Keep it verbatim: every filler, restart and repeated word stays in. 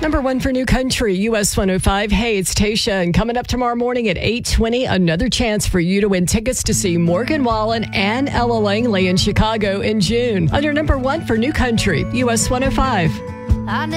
Number one for New Country, U S one oh five. Hey, it's Tasha. And coming up tomorrow morning at eight twenty, another chance for you to win tickets to see Morgan Wallen and Ella Langley in Chicago in June. On your number one for New Country, U S one oh five.